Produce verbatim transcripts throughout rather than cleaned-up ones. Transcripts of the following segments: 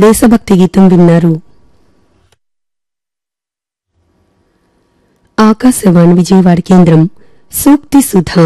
దేశభక్తి గీతం విన్నారు. ఆకాశవాణి విజయవాడ కేంద్రం. సూక్తి సుధా.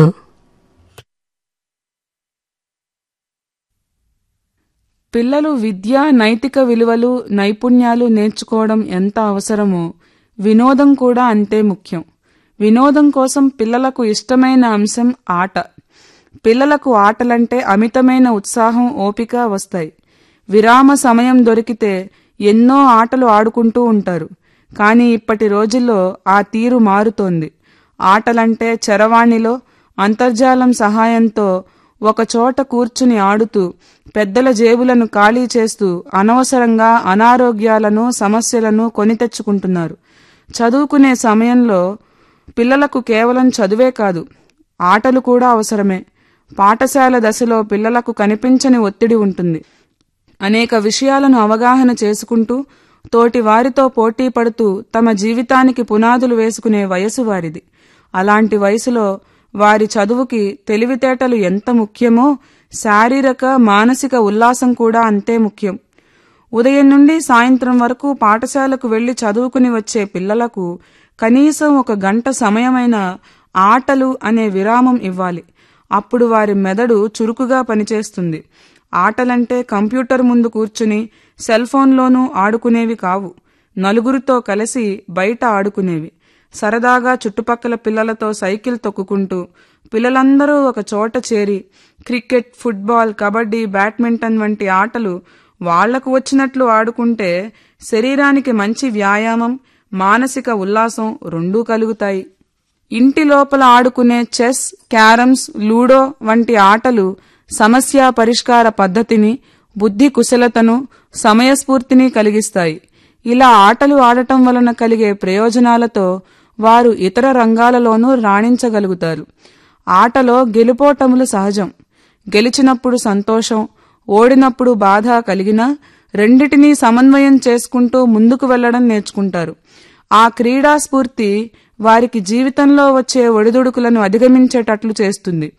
పిల్లలు విద్య, నైతిక విలువలు, నైపుణ్యాలు నేర్చుకోవడం ఎంత అవసరమో వినోదం కూడా అంతే ముఖ్యం. వినోదం కోసం పిల్లలకు ఇష్టమైన అంశం ఆట. పిల్లలకు ఆటలంటే అమితమైన ఉత్సాహం, ఓపిక వస్తాయి. విరామ సమయం దొరికితే ఎన్నో ఆటలు ఆడుకుంటూ ఉంటారు. కానీ ఇప్పటి రోజుల్లో ఆ తీరు మారుతోంది. ఆటలంటే చరవాణిలో అంతర్జాలం సహాయంతో ఒకచోట కూర్చుని ఆడుతూ పెద్దల జేబులను ఖాళీ చేస్తూ అనవసరంగా అనారోగ్యాలను, సమస్యలను కొని తెచ్చుకుంటున్నారు. చదువుకునే సమయంలో పిల్లలకు కేవలం చదువే కాదు, ఆటలు కూడా అవసరమే. పాఠశాల దశలో పిల్లలకు కనిపించని ఒత్తిడి ఉంటుంది. అనేక విషయాలను అవగాహన చేసుకుంటూ తోటి వారితో పోటీ పడుతూ తమ జీవితానికి పునాదులు వేసుకునే వయసు వారిది. అలాంటి వయసులో వారి చదువుకి తెలివితేటలు ఎంత ముఖ్యమో శారీరక, మానసిక ఉల్లాసం కూడా అంతే ముఖ్యం. ఉదయం నుండి సాయంత్రం వరకు పాఠశాలకు వెళ్లి చదువుకుని వచ్చే పిల్లలకు కనీసం ఒక గంట సమయమైన ఆటలు అనే విరామం ఇవ్వాలి. అప్పుడు వారి మెదడు చురుకుగా పనిచేస్తుంది. ఆటలంటే కంప్యూటర్ ముందు కూర్చుని సెల్ ఫోన్లోనూ ఆడుకునేవి కావు. నలుగురితో కలిసి బయట ఆడుకునేవి. సరదాగా చుట్టుపక్కల పిల్లలతో సైకిల్ తొక్కుకుంటూ పిల్లలందరూ ఒక చోట చేరి క్రికెట్, ఫుట్బాల్, కబడ్డీ, బ్యాడ్మింటన్ వంటి ఆటలు వాళ్లకు వచ్చినట్లు ఆడుకుంటే శరీరానికి మంచి వ్యాయామం, మానసిక ఉల్లాసం రెండూ కలుగుతాయి. ఇంటి లోపల ఆడుకునే చెస్, క్యారమ్స్, లూడో వంటి ఆటలు సమస్య పరిష్కార పద్ధతిని, బుద్ధి కుశలతను, సమయస్ఫూర్తిని కలిగిస్తాయి. ఇలా ఆటలు ఆడటం వలన కలిగే ప్రయోజనాలతో వారు ఇతర రంగాలలోనూ రాణించగలుగుతారు. ఆటలో గెలుపోటములు సహజం. గెలిచినప్పుడు సంతోషం, ఓడినప్పుడు బాధ కలిగినా రెండిటినీ సమన్వయం చేసుకుంటూ ముందుకు వెళ్లడం నేర్చుకుంటారు. ఆ క్రీడా స్ఫూర్తి వారికి జీవితంలో వచ్చే ఒడిదుడుకులను అధిగమించేటట్లు చేస్తుంది.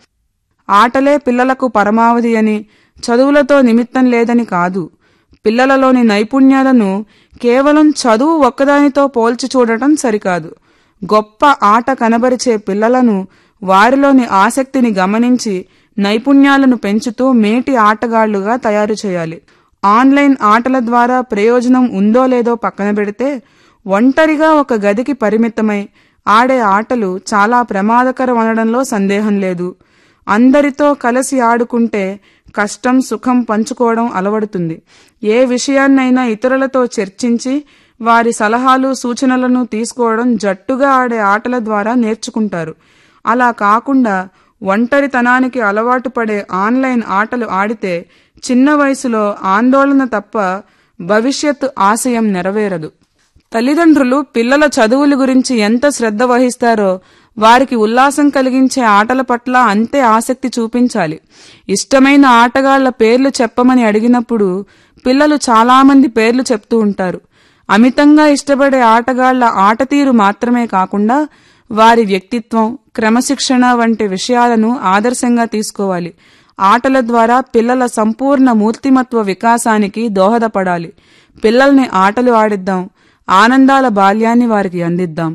ఆటలే పిల్లలకు పరమావధి అని, చదువులతో నిమిత్తం లేదని కాదు. పిల్లలలోని నైపుణ్యాలను కేవలం చదువు ఒక్కదానితో పోల్చి చూడటం సరికాదు. గొప్ప ఆట కనబరిచే పిల్లలను, వారిలోని ఆసక్తిని గమనించి నైపుణ్యాలను పెంచుతూ మేటి ఆటగాళ్లుగా తయారు చేయాలి. ఆన్లైన్ ఆటల ద్వారా ప్రయోజనం ఉందో లేదో పక్కన పెడితే ఒంటరిగా ఒక గదికి పరిమితమై ఆడే ఆటలు చాలా ప్రమాదకరం అనడంలో సందేహం లేదు. అందరితో కలిసి ఆడుకుంటే కష్టం, సుఖం పంచుకోవడం అలవడుతుంది. ఏ విషయాన్నైనా ఇతరులతో చర్చించి వారి సలహాలు, సూచనలను తీసుకోవడం జట్టుగా ఆడే ఆటల ద్వారా నేర్చుకుంటారు. అలా కాకుండా ఒంటరితనానికి అలవాటు పడే ఆన్లైన్ ఆటలు ఆడితే చిన్న వయసులో ఆందోళన తప్ప భవిష్యత్తు ఆశయం నెరవేరదు. తల్లిదండ్రులు పిల్లల చదువుల గురించి ఎంత శ్రద్ధ వహిస్తారో వారికి ఉల్లాసం కలిగించే ఆటల పట్ల అంతే ఆసక్తి చూపించాలి. ఇష్టమైన ఆటగాళ్ల పేర్లు చెప్పమని అడిగినప్పుడు పిల్లలు చాలామంది పేర్లు చెప్తూ ఉంటారు. అమితంగా ఇష్టపడే ఆటగాళ్ల ఆటతీరు మాత్రమే కాకుండా వారి వ్యక్తిత్వం, క్రమశిక్షణ వంటి విషయాలను ఆదర్శంగా తీసుకోవాలి. ఆటల ద్వారా పిల్లల సంపూర్ణ మూర్తిమత్వ వికాసానికి దోహదపడాలి. పిల్లల్ని ఆటలు ఆడిద్దాం, ఆనందాల బాల్యాన్ని వారికి అందిద్దాం.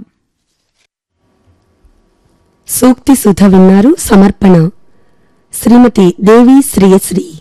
సూక్తి సుధ విన్నారు. సమర్పణ శ్రీమతి దేవి శ్రీయశ్రీ.